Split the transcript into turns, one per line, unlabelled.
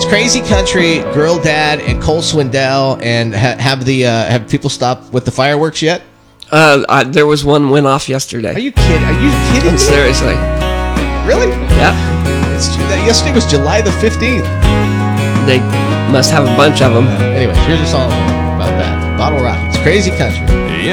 Crazy Country, Girl Dad, and Cole Swindell. And have people stopped with the fireworks yet?
There was one went off yesterday.
Are you kidding me?
Seriously.
Really?
Yeah.
Yesterday was July the 15th.
They must have a bunch of them.
Anyway, here's a song about that. Bottle Rockets, Crazy Country.